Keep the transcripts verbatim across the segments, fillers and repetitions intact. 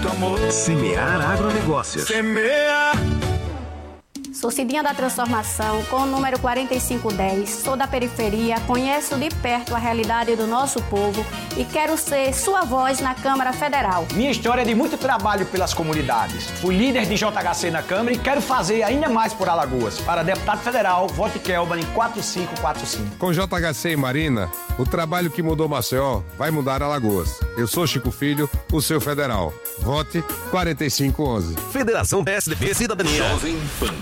muito amor. Semear Agronegócios. Semear. Sou Cidinha da Transformação, com o número quarenta e cinco dez. Sou da periferia, conheço de perto a realidade do nosso povo e quero ser sua voz na Câmara Federal. Minha história é de muito trabalho pelas comunidades. Fui líder de J H C na Câmara e quero fazer ainda mais por Alagoas. Para deputado federal, vote Kelban em quatro cinco quatro cinco. Com J H C e Marina, o trabalho que mudou Maceió vai mudar Alagoas. Eu sou Chico Filho, o seu federal. Vote quarenta e cinco onze. Federação P S D B Cidadania. Jovem Pan.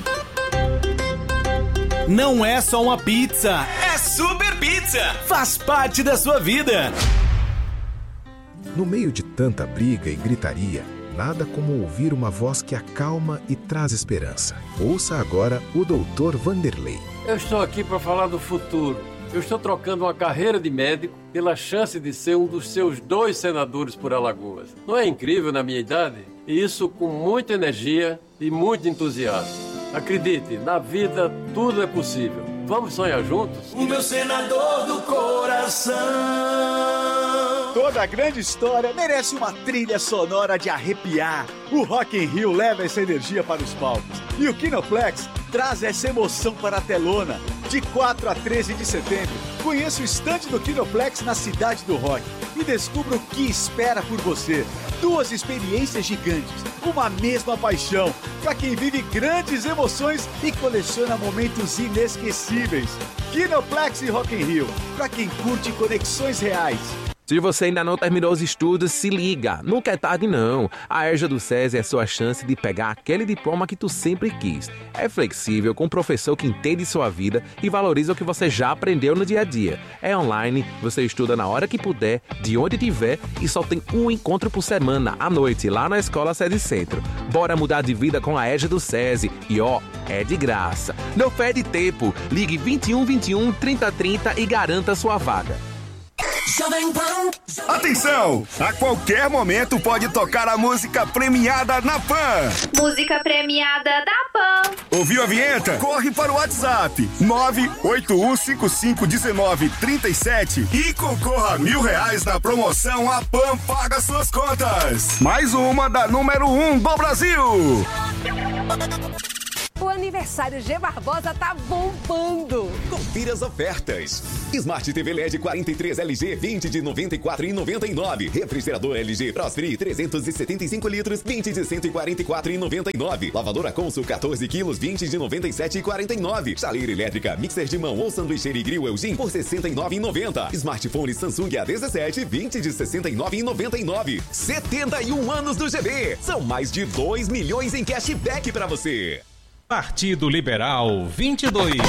Não é só uma pizza, é Super Pizza. Faz parte da sua vida. No meio de tanta briga e gritaria, nada como ouvir uma voz que acalma e traz esperança. Ouça agora o doutor Vanderlei. Eu estou aqui para falar do futuro. Eu estou trocando uma carreira de médico pela chance de ser um dos seus dois senadores por Alagoas. Não é incrível na minha idade? E isso com muita energia e muito entusiasmo. Acredite, na vida tudo é possível. Vamos sonhar juntos? O meu senador do coração. Toda grande história merece uma trilha sonora de arrepiar. O Rock in Rio leva essa energia para os palcos. E o Kinoplex traz essa emoção para a telona. De quatro a treze de setembro, conheça o estande do Kinoplex na Cidade do Rock e descubra o que espera por você. Duas experiências gigantes, uma mesma paixão, para quem vive grandes emoções e coleciona momentos inesquecíveis. Kinoplex e Rock in Rio, para quem curte conexões reais. Se você ainda não terminou os estudos, se liga, nunca é tarde não. A EJA do SESI é a sua chance de pegar aquele diploma que tu sempre quis. É flexível, com um professor que entende sua vida e valoriza o que você já aprendeu no dia a dia. É online, você estuda na hora que puder, de onde tiver e só tem um encontro por semana, à noite, lá na Escola SESI Centro. Bora mudar de vida com a EJA do SESI e ó, é de graça. Não perde tempo, ligue vinte e um, vinte e um, trinta, trinta e garanta sua vaga. Atenção! A qualquer momento pode tocar a música premiada na Pan. Música premiada da Pan. Ouviu a vinheta? Corre para o WhatsApp nove oito um cinco cinco um nove três sete e concorra a mil reais na promoção A Pan Paga Suas Contas. Mais uma da número um do Brasil. O aniversário G Barbosa tá bombando. Confira as ofertas. Smart T V L E D quarenta e três L G vinte de noventa e quatro reais e noventa e nove centavos. Refrigerador L G Prosfree trezentos e setenta e cinco litros vinte de cento e quarenta e quatro reais e noventa e nove centavos. Lavadora Consul quatorze quilos vinte de noventa e sete reais e quarenta e nove centavos. Chaleira elétrica, mixer de mão ou sanduicheira e grill Elgin por sessenta e nove reais e noventa centavos. Smartphone Samsung A dezessete vinte de sessenta e nove reais e noventa e nove centavos. setenta e um anos do G B. São mais de dois milhões em cashback para você. Partido Liberal vinte e dois.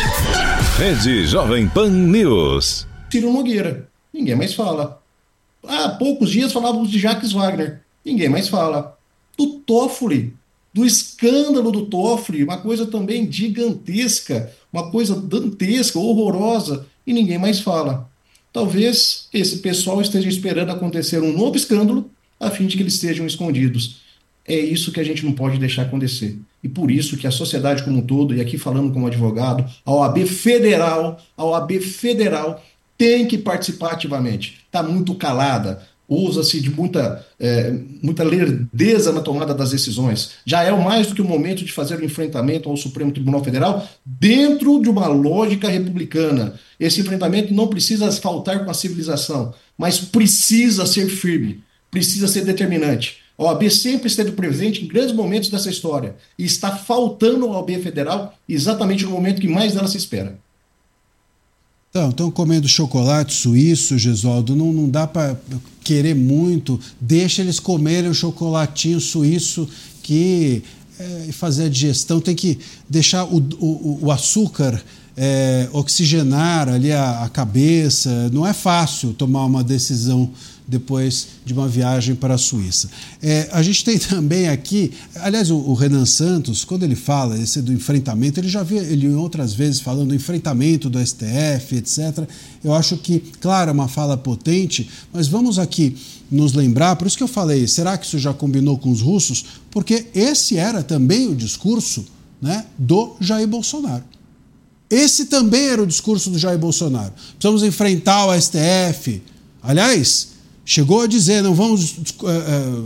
Rede Jovem Pan News. Ciro Nogueira. Ninguém mais fala. Há poucos dias falávamos de Jacques Wagner. Ninguém mais fala. Do Toffoli. Do escândalo do Toffoli. Uma coisa também gigantesca. Uma coisa dantesca, horrorosa. E ninguém mais fala. Talvez esse pessoal esteja esperando acontecer um novo escândalo a fim de que eles estejam escondidos. É isso que a gente não pode deixar acontecer. E por isso que a sociedade como um todo, e aqui falando como advogado, a O A B Federal, a O A B Federal tem que participar ativamente. Está muito calada, usa-se de muita, é, muita lerdeza na tomada das decisões. Já é mais do que o momento de fazer o enfrentamento ao Supremo Tribunal Federal dentro de uma lógica republicana. Esse enfrentamento não precisa faltar com a civilização, mas precisa ser firme, precisa ser determinante. A O A B sempre esteve presente em grandes momentos dessa história e está faltando a O A B Federal exatamente no momento que mais dela se espera. Então, estão comendo chocolate suíço, Gesualdo, não, não dá para querer muito, deixa eles comerem o chocolatinho suíço que é, fazer a digestão, tem que deixar o, o, o açúcar é, oxigenar ali a, a cabeça, não é fácil tomar uma decisão depois de uma viagem para a Suíça. É, a gente tem também aqui, aliás, o, o Renan Santos, quando ele fala esse do enfrentamento, ele já viu ele outras vezes falando do enfrentamento do S T F, etcétera. Eu acho que, claro, é uma fala potente, mas vamos aqui nos lembrar, por isso que eu falei, será que isso já combinou com os russos? Porque esse era também o discurso, né, do Jair Bolsonaro. Esse também era o discurso do Jair Bolsonaro. Precisamos enfrentar o S T F. Aliás, chegou a dizer, não vamos uh, uh,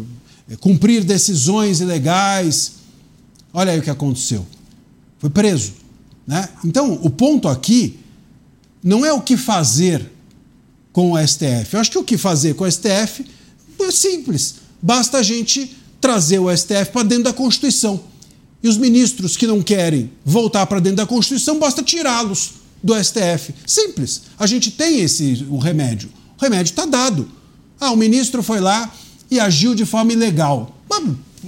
cumprir decisões ilegais. Olha aí o que aconteceu. Foi preso, né? Então, o ponto aqui não é o que fazer com o S T F. Eu acho que o que fazer com o S T F é simples. Basta a gente trazer o S T F para dentro da Constituição. E os ministros que não querem voltar para dentro da Constituição, basta tirá-los do S T F. Simples. A gente tem esse o remédio. O remédio está dado. Ah, o ministro foi lá e agiu de forma ilegal. Mas,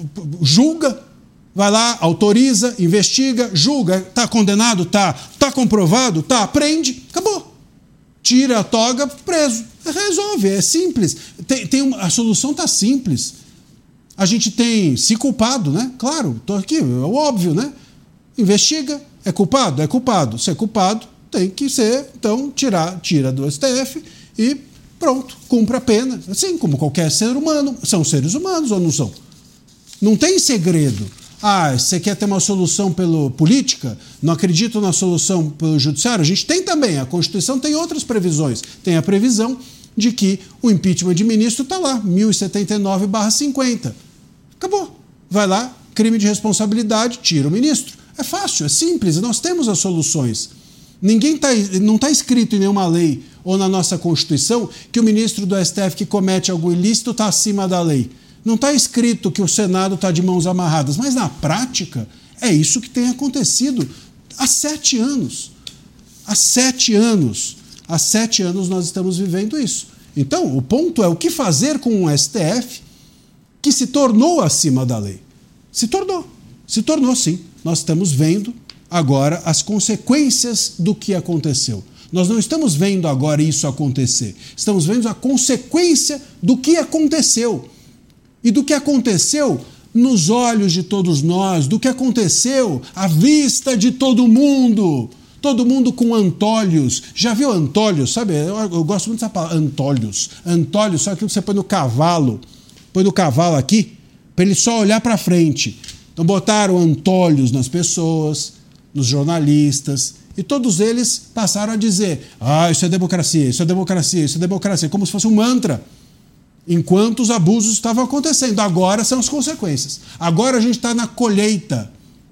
julga, vai lá, autoriza, investiga, julga. Está condenado? Tá. Está comprovado? Tá. Prende. Acabou. Tira a toga, preso. Resolve, é simples. Tem, tem uma, a solução está simples. A gente tem, se culpado, né? Claro, estou aqui, é óbvio, né? Investiga, é culpado? É culpado. Se é culpado, tem que ser, então, tirar, tira do S T F e pronto, cumpre a pena. Assim como qualquer ser humano. São seres humanos ou não são? Não tem segredo. Ah, você quer ter uma solução pela política? Não acredito na solução pelo judiciário? A gente tem também, a Constituição tem outras previsões. Tem a previsão de que o impeachment de ministro está lá, mil e setenta e nove barra cinquenta. Acabou. Vai lá, crime de responsabilidade, tira o ministro. É fácil, é simples, nós temos as soluções. Ninguém tá, não está escrito em nenhuma lei ou na nossa Constituição que o ministro do S T F que comete algo ilícito está acima da lei. Não está escrito que o Senado está de mãos amarradas, mas na prática é isso que tem acontecido há sete anos. Há sete anos. Há sete anos nós estamos vivendo isso. Então, o ponto é o que fazer com o S T F que se tornou acima da lei. Se tornou. Se tornou, sim. Nós estamos vendo agora as consequências do que aconteceu. Nós não estamos vendo agora isso acontecer. Estamos vendo a consequência do que aconteceu. E do que aconteceu nos olhos de todos nós, do que aconteceu à vista de todo mundo. Todo mundo com antolhos. Já viu antolhos? Sabe? Eu, eu gosto muito dessa palavra, antolhos. Antolhos, só aquilo que você põe no cavalo. Põe no cavalo aqui, para ele só olhar para frente. Então botaram antolhos nas pessoas, nos jornalistas, e todos eles passaram a dizer: ah, isso é democracia, isso é democracia, isso é democracia, como se fosse um mantra. Enquanto os abusos estavam acontecendo. Agora são as consequências. Agora a gente está na colheita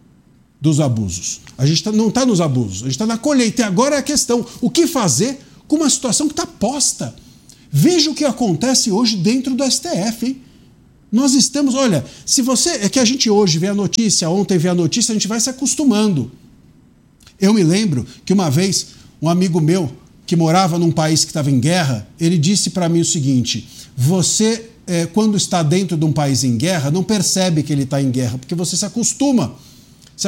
dos abusos. A gente tá, não está nos abusos, a gente está na colheita. E agora é a questão, o que fazer com uma situação que está posta? Veja o que acontece hoje dentro do S T F, hein? Nós estamos, olha, se você, é que a gente hoje vê a notícia, ontem vê a notícia, a gente vai se acostumando. Eu me lembro que uma vez, um amigo meu, que morava num país que estava em guerra, ele disse para mim o seguinte: você, é, quando está dentro de um país em guerra, não percebe que ele está em guerra, porque você se acostuma.